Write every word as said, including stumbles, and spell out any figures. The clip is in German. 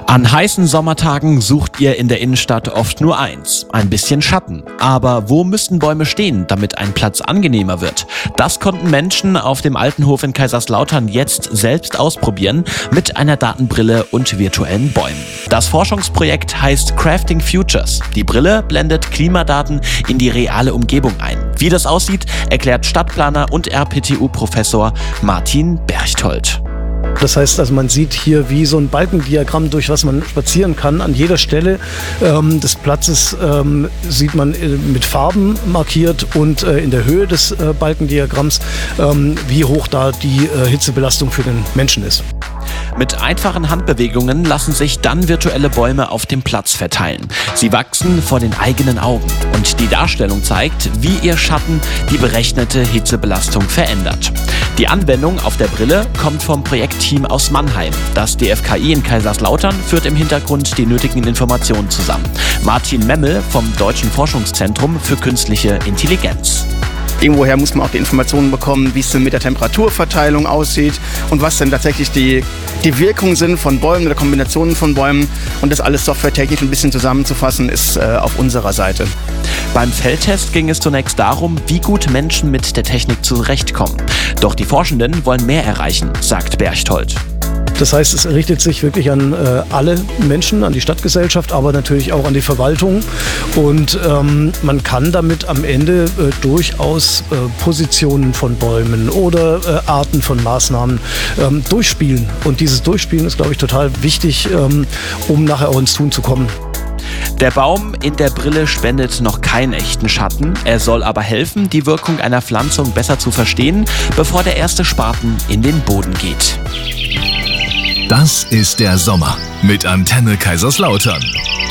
An heißen Sommertagen sucht ihr in der Innenstadt oft nur eins, ein bisschen Schatten. Aber wo müssten Bäume stehen, damit ein Platz angenehmer wird? Das konnten Menschen auf dem Altenhof in Kaiserslautern jetzt selbst ausprobieren mit einer Datenbrille und virtuellen Bäumen. Das Forschungsprojekt heißt Crafting Futures. Die Brille blendet Klimadaten in die reale Umgebung ein. Wie das aussieht, erklärt Stadtplaner und R P T U-Professor Martin Berchtold. Das heißt also, man sieht hier wie so ein Balkendiagramm, durch was man spazieren kann. An jeder Stelle ähm, des Platzes ähm, sieht man äh, mit Farben markiert und äh, in der Höhe des äh, Balkendiagramms, ähm, wie hoch da die äh, Hitzebelastung für den Menschen ist. Mit einfachen Handbewegungen lassen sich dann virtuelle Bäume auf dem Platz verteilen. Sie wachsen vor den eigenen Augen und die Darstellung zeigt, wie ihr Schatten die berechnete Hitzebelastung verändert. Die Anwendung auf der Brille kommt vom Projektteam aus Mannheim. Das D F K I in Kaiserslautern führt im Hintergrund die nötigen Informationen zusammen. Martin Memmel vom Deutschen Forschungszentrum für künstliche Intelligenz. Irgendwoher muss man auch die Informationen bekommen, wie es denn mit der Temperaturverteilung aussieht und was denn tatsächlich die, die Wirkungen sind von Bäumen oder Kombinationen von Bäumen. Und das alles softwaretechnisch ein bisschen zusammenzufassen, ist äh, auf unserer Seite. Beim Feldtest ging es zunächst darum, wie gut Menschen mit der Technik zurechtkommen. Doch die Forschenden wollen mehr erreichen, sagt Berchtold. Das heißt, es richtet sich wirklich an äh, alle Menschen, an die Stadtgesellschaft, aber natürlich auch an die Verwaltung. Und ähm, man kann damit am Ende äh, durchaus äh, Positionen von Bäumen oder äh, Arten von Maßnahmen ähm, durchspielen. Und dieses Durchspielen ist, glaube ich, total wichtig, ähm, um nachher auch ins Tun zu kommen. Der Baum in der Brille spendet noch keinen echten Schatten. Er soll aber helfen, die Wirkung einer Pflanzung besser zu verstehen, bevor der erste Spaten in den Boden geht. Das ist der Sommer mit Antenne Kaiserslautern.